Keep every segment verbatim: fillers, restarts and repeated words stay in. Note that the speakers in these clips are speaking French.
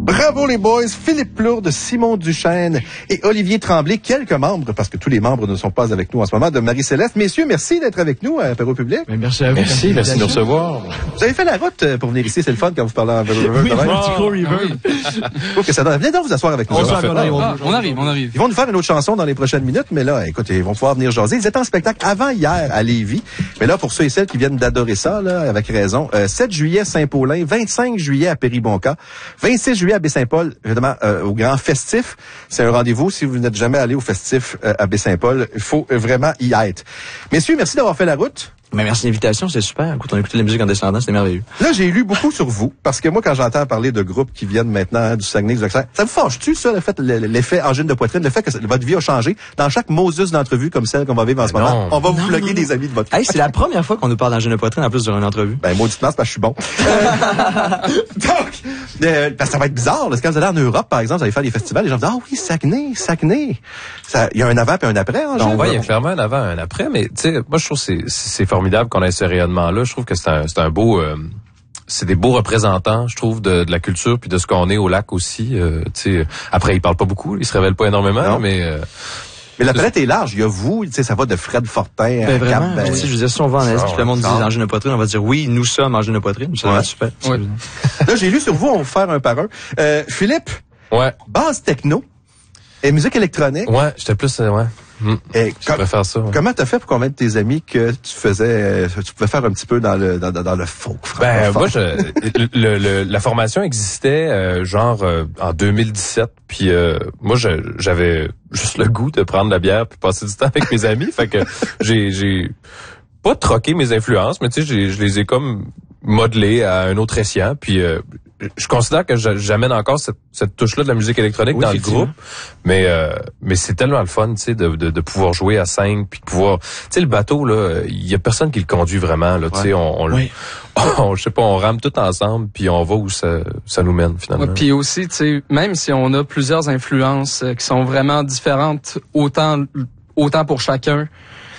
Bravo les boys, Philippe Lourde, Simon Duchesne et Olivier Tremblay, quelques membres, parce que tous les membres ne sont pas avec nous en ce moment, de Marie-Céleste. Messieurs, merci d'être avec nous à Apéro Public. Mais merci à vous. Merci, merci de nous recevoir. Vous avez fait la route pour venir ici, c'est le fun quand vous parlez en Apéro Public. Oui, un petit gros reverb. Je trouve que ça donne. Venez donc vous asseoir avec nous. On, va fait, faire, on, ah, on arrive, on arrive. Ils vont nous faire une autre chanson dans les prochaines minutes, mais là, écoutez, ils vont pouvoir venir jaser. Ils étaient en spectacle avant hier à Lévis. Mais là, pour ceux et celles qui viennent d'adorer ça, là, avec raison, euh, sept juillet Saint-Paulin, vingt-cinq juillet à Péribonca, vingt-six juillet à Baie-Saint-Paul, évidemment, euh, au Grand Festif. C'est un rendez-vous. Si vous n'êtes jamais allé au Festif euh, à Baie-Saint-Paul, il faut vraiment y être. Messieurs, merci d'avoir fait la route. Mais merci de l'invitation, c'est super. Écoute, on a écouté de la musique en descendant, c'était merveilleux. Là, j'ai lu beaucoup sur vous, parce que moi, quand j'entends parler de groupes qui viennent maintenant hein, du Saguenay, du Lac-Saint, ça vous fâche-tu, ça, le fait, l'effet angine de poitrine, le fait que votre vie a changé? Dans chaque Moses d'entrevue comme celle qu'on va vivre en ce non. moment, on va vous Non, plugger non, des non. amis de votre Hey, c'est la première fois qu'on nous parle d'angine de poitrine en plus durant une entrevue. Ben, mauditement, c'est parce que je suis bon. Donc, euh, parce que ça va être bizarre, là. Quand vous allez en Europe, par exemple, vous allez faire des festivals, les gens disent, ah oui, Saguenay, Saguenay. Ça, il y a un avant et un après, en Oui, il y a clairement un avant et un après, mais tu sais, moi, je trouve que c'est, c'est formidable qu'on ait ce rayonnement-là. Je trouve que c'est un, c'est un beau, euh, c'est des beaux représentants, je trouve, de, de la culture puis de ce qu'on est au lac aussi. Euh, tu sais, après, ils parlent pas beaucoup, ils se révèlent pas énormément, non. mais. Euh, Mais la palette est large. Il y a vous, tu sais, ça va de Fred Fortin Ben, à vraiment, Cap. tu sais, je veux dire, si on va en Asie, puis le monde dit angine de poitrine, on va dire oui, nous sommes angine de poitrine. Ça va Ouais. être super. Ouais. Là, j'ai lu sur vous, on va vous faire un par un. Euh, Philippe, ouais, base techno et musique électronique. ouais, j'étais plus, euh, ouais. Mm. Et Je com- préfère ça. Ouais. Comment t'as fait pour convaincre tes amis que tu faisais, euh, tu pouvais faire un petit peu dans le dans, dans, dans le folk? Ben francophone? moi, je, le, le, la formation existait euh, genre euh, en deux mille dix-sept, puis euh, moi je, j'avais juste le goût de prendre la bière puis passer du temps avec mes amis, fait que j'ai j'ai pas troqué mes influences, mais tu sais, j'ai- je les ai comme modelées à un autre escient, puis euh, je considère que j'amène encore cette, cette touche-là de la musique électronique Oui, dans le effectivement. groupe, mais euh, mais c'est tellement le fun, tu sais, de, de, de pouvoir jouer à cinq, puis de pouvoir, tu sais, le bateau là, il y a personne qui le conduit vraiment, là, tu sais, on, on, Oui. on, je sais pas, on rame tout ensemble, puis on va où ça, ça nous mène finalement. Ouais, puis aussi, tu sais, même si on a plusieurs influences euh, qui sont vraiment différentes, autant autant pour chacun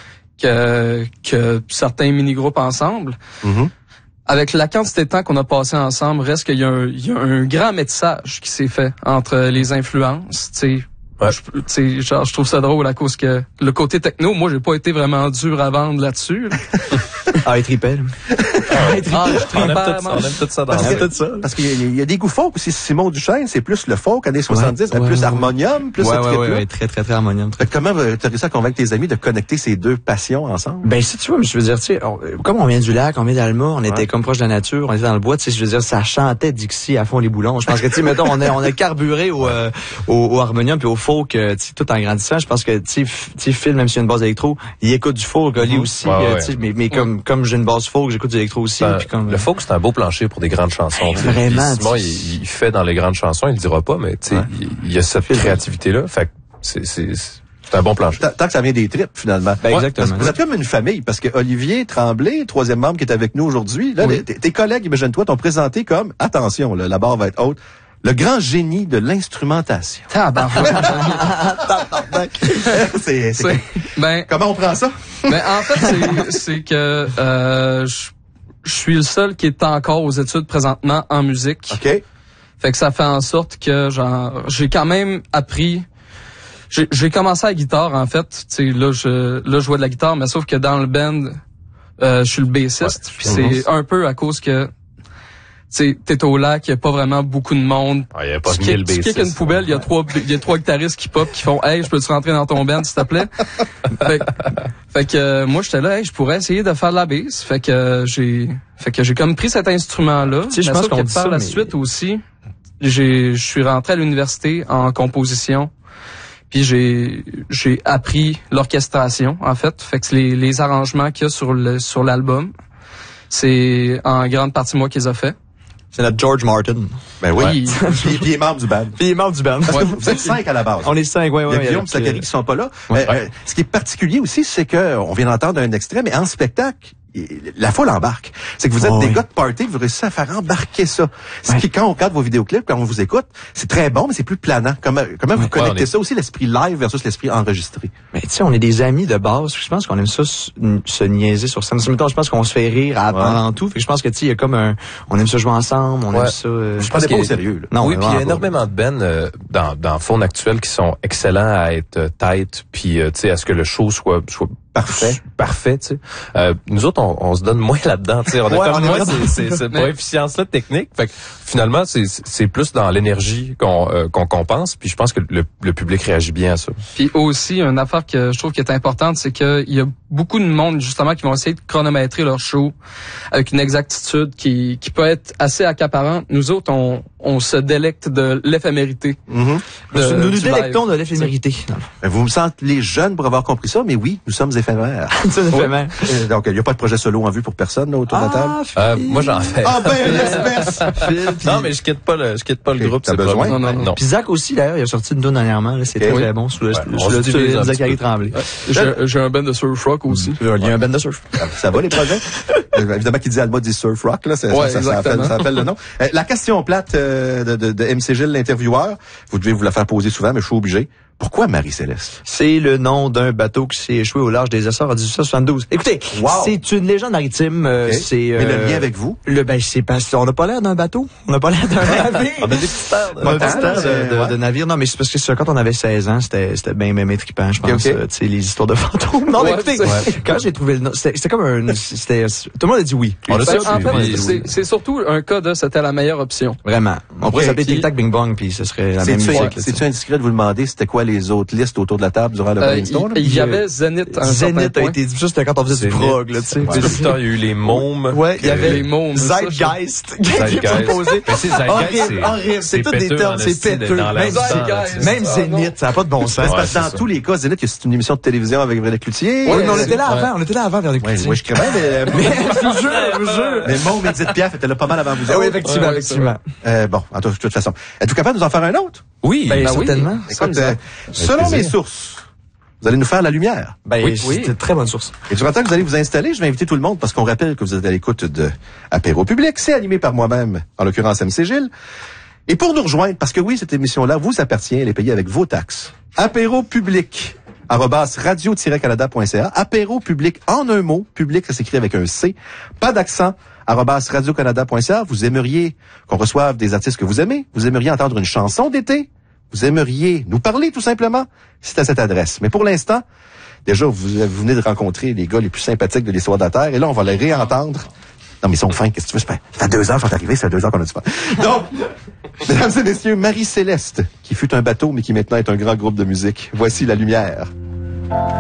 que que certains mini-groupes ensemble. Mhm. Avec la quantité de temps qu'on a passé ensemble, reste qu'il y a un, il y a un grand métissage qui s'est fait entre les influences, tu sais. Ouais. Je- Tu sais, genre, je trouve ça drôle à cause que le côté techno, moi, j'ai pas été vraiment dur à vendre là-dessus. Là. Ah, il tripait, là. Ah, je on aime tripais, tout ça, man. on aime tout ça dans Parce la que- vie. ça. Parce qu'il y, a- il y a des goûts folk aussi. Simon Duchesne, c'est plus le folk, années soixante-dix, Ouais, plus ouais, harmonium, plus Ouais, ce ouais, trip-là. ouais, ouais, très, très, très harmonium. Fait que comment euh, t'as réussi à convaincre tes amis de connecter ces deux passions ensemble? Ben, si tu vois, mais je veux dire, tu sais, on- comme on vient du lac, on vient d'Alma, on était Ouais. comme proche de la nature, on était dans le bois, tu sais, je veux dire, ça chantait Dixie à fond les boulons. Je pense que, tu sais, mettons, on a, on a carburé au, euh, au, au harmonium puis au folk, euh, tu sais, tout en grandissant. Je pense que, tu sais, f- tu sais, Phil, même s'il y a une base électro, il écoute du folk, Oli aussi, Ouais, euh, ouais. tu sais, mais, mais comme, comme j'ai une base folk, j'écoute du électro aussi, Ben, puis comme, le folk, c'est un beau plancher pour des grandes chansons. tu sais. Vraiment, Puis Simon, tu- il, il fait dans les grandes chansons, il le dira pas, mais tu sais, Ouais. il, il y a cette créativité-là. Fait que c'est, c'est, c'est un bon plancher. Tant tant que ça vient des tripes, finalement. Ben, Ouais, exactement. parce que vous êtes comme une famille, parce que Olivier Tremblay, troisième membre qui est avec nous aujourd'hui, là, Oui. tes, tes collègues, imagine-toi, t'ont présenté comme, attention, là, la barre va être haute, le grand génie de l'instrumentation. Tabarouette. c'est, c'est- C'est- ben, Comment on prend ça? ben, en fait, c'est, c'est que euh, je je suis le seul qui est encore aux études présentement en musique. OK. Fait que ça fait en sorte que genre j'ai quand même appris. J'ai, j'ai commencé à la guitare en fait. Tu sais, là je là je jouais de la guitare, mais sauf que dans le band, euh, je suis le bassiste. Ouais, Puis mhm. c'est un peu à cause que tu sais, t'es au lac, il y a pas vraiment beaucoup de monde. Ah, il y a pas Tu mille kicks- tu kicks bassistes. une poubelle, il y a trois, il y a trois guitaristes qui pop, qui font, hey, je peux-tu rentrer dans ton band, s'il te plaît? fait, que- fait que, euh, moi, j'étais là, hey, je pourrais essayer de faire de la bass. Fait que, euh, j'ai, fait que j'ai comme pris cet instrument-là. Tu sais, je Mais pense sauf qu'on que dit par ça, la mais- suite aussi, j'ai, je suis rentré à l'université en composition. Puis j'ai, j'ai appris l'orchestration, en fait. Fait que les, les arrangements qu'il y a sur le, sur l'album, c'est en grande partie moi qui les ai fait. c'est notre George Martin. Ben oui. Ouais. Puis, puis il est membre du band. Puis il est membre du band. Parce que vous, vous êtes cinq à la base. On est cinq, ouais, ouais. Il y a ouais, Guillaume avec, et Zachary euh, qui sont pas là. Ouais. Euh, euh, ce qui est particulier aussi, c'est que on vient d'entendre un extrait, mais en spectacle, il- la foule embarque. C'est que vous êtes Oh, des oui. gars de party, vous réussissez à faire embarquer ça. Ce Ouais. qui, quand on regarde vos vidéoclips, quand on vous écoute, c'est très bon, mais c'est plus planant. Comment, comment vous Ouais, connectez on est- ça aussi, l'esprit live versus l'esprit enregistré? Mais tu sais, on est des amis de base. Je pense qu'on aime ça se, se niaiser sur scène. Mettons, je pense qu'on se fait rire à- Ouais. pendant tout. Fait que je pense que tu sais, il y a comme un, on aime ça jouer ensemble. ensemble, on Ouais. aime ça. euh, Je prenais qu'il pas y au a- sérieux, là. Non, oui, puis il y a vraiment pas. énormément de bands euh, dans dans Faune actuelle qui sont excellents à être euh, tight, puis euh, tu sais à ce que le show soit soit Parfait. parfait, tu sais. Euh, nous autres, on, on se donne moins là-dedans, tu sais. On a Ouais, comme on est moins vraiment- ces, ces, cette Mais- efficience-là technique. Fait que finalement, c'est c'est plus dans l'énergie qu'on euh, qu'on compense. Puis je pense que le, le public réagit bien à ça. Puis aussi, une affaire que je trouve qui est importante, c'est qu'il y a beaucoup de monde, justement, qui vont essayer de chronométrer leur show avec une exactitude qui, qui peut être assez accaparante. Nous autres, on, on se délecte de l'éphémérité. Mhm. de- nous nous du délectons live. de l'éphémérité. Ben, vous me sentez jeunes pour avoir compris ça, mais oui, nous sommes éphémères. Ça, ça fait mal. Euh, Donc, il n'y a pas de projet solo en vue pour personne, là, autour de la table? Euh, moi, j'en fais. Ah ben, l'espèce! Non, mais je quitte pas le, je quitte pas le Ok, groupe. t'as c'est besoin? pas- Non, non, non. Puis Zach aussi, d'ailleurs, il a sorti une donne dernièrement. Là, c'est Ok. très, Oui. très bon. Sous le, Ouais, sous on le- se sous divise le un petit Zachary peu. Tremblay. J'ai, j'ai un band de surf rock aussi. Il y a un band de surf. Ça va, les projets? Euh, Évidemment, qui dit Alma dit surf rock, là. Ça, Ouais, ça, ça, appelle, exactement. ça appelle le nom. Euh, la question plate euh, de, de, de M C Gilles, l'intervieweur. Vous devez vous la faire poser souvent, mais je suis obligé. Pourquoi Marie-Céleste? C'est le nom d'un bateau qui s'est échoué au large des Açores en dix-huit cent soixante-douze. Écoutez, Wow. c'est une légende maritime. euh, Ok. C'est Mais euh, le lien avec vous? Le ben c'est parce qu'on n'a pas l'air d'un bateau, on n'a pas l'air d'un navire. On a des petites terres. On a Pas des tant, terres là, de, de, ouais. de navire. Non, mais c'est parce que ça, quand on avait seize ans, c'était c'était bien bien trippant, je pense. Ok, ok. euh, Tu sais, les histoires de fantômes. Non, mais Ouais, écoutez, c'est- quand j'ai trouvé le nom, c'était c'était comme un, c'était tout le monde a dit oui. On a Ben, ça, en puis- fait, puis- c'est, c'est surtout un cas de c'était la meilleure option. Vraiment. On pourrait Ok. s'appeler Tic Tac Bing Bong, puis ce serait la même C'est-tu musique. ouais, là, tu sais. c'est-tu indiscret de vous demander c'était quoi les autres listes autour de la table durant le Euh, brainstorm? il, il y avait Zénith à un certain Zénith a point. été ça, c'était quand on faisait du Zénith. prog, là, tu sais. Tu sais, plus tard, il y a eu les mômes. Ouais, il y avait les mômes, ça, je- Zeitgeist qui est Zeitgeist. proposé. Mais c'est Zeitgeist, Horrible, c'est- horrible. C'est tous des péteux termes, en c'est esti péteux. dans l'air Même, du temps, là, Zeitgeist. tu sais. même Ah, Zénith, ça n'a pas de bon sens. C'est Ouais, parce que dans c'est ça. tous les cas, Zénith, c'est une émission de télévision avec Véronique Cloutier. Oui, mais on Ouais, était là ouais. avant, on était là avant, Véronique Ouais, Cloutier. oui, je crevais, mais, Mais je vous jure, je vous jure. mais Mon Edith Piaf était là pas mal avant vous Ah oui, autres. effectivement, Ouais, ouais, effectivement. Euh, bon, en tout- de toute façon. Êtes-vous capable de nous en faire un autre? Oui. Ben, Ben oui. certainement. Écoute, euh, selon plaisir. mes sources, vous allez nous faire la lumière. Ben, Oui, c'est oui. une très bonne source. Et durant le temps que vous allez vous installer, je vais inviter tout le monde parce qu'on rappelle que vous êtes à l'écoute de Apéro Public. C'est animé par moi-même, en l'occurrence M C Gilles. Et pour nous rejoindre, parce que oui, cette émission-là vous appartient, elle est payée avec vos taxes. Apéro Public, arobase radio tiret canada point c a. Apéro Public en un mot. Public, ça s'écrit avec un C. Pas d'accent. arobase radio canada point c a. Vous aimeriez qu'on reçoive des artistes que vous aimez. Vous aimeriez entendre une chanson d'été. Vous aimeriez nous parler, tout simplement. C'est à cette adresse. Mais pour l'instant, déjà, vous, vous venez de rencontrer les gars les plus sympathiques de l'histoire de la Terre. Et là, on va les réentendre. Non, mais ils sont fins. Qu'est-ce que tu veux? Ça fait- ça fait deux heures qu'ils sont arrivés. Ça fait deux heures qu'on a du fun. Donc, mesdames et messieurs, Marie-Céleste, qui fut un bateau, mais qui maintenant est un grand groupe de musique. Voici la lumière.